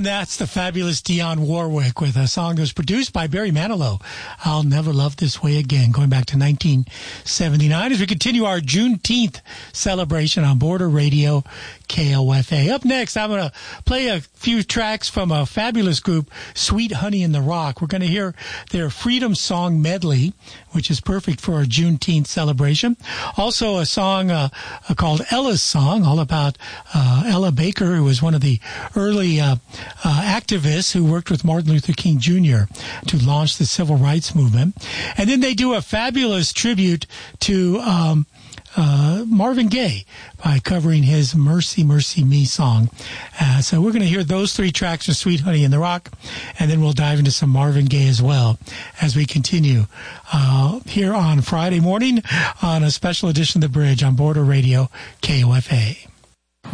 And that's the fabulous Dionne Warwick with a song that was produced by Barry Manilow, I'll Never Love This Way Again, going back to 1979 as we continue our Juneteenth celebration on Border Radio KOFA. Up next, I'm going to play a few tracks from a fabulous group, Sweet Honey in the Rock. We're going to hear their Freedom Song Medley, which is perfect for our Juneteenth celebration. Also a song called Ella's Song, all about Ella Baker, who was one of the early activists who worked with Martin Luther King Jr. to launch the civil rights movement. And then they do a fabulous tribute to Marvin Gaye by covering his Mercy, Mercy Me song. So we're going to hear those three tracks from Sweet Honey in the Rock, and then we'll dive into some Marvin Gaye as well as we continue here on Friday morning on a special edition of The Bridge on Border Radio KOFA.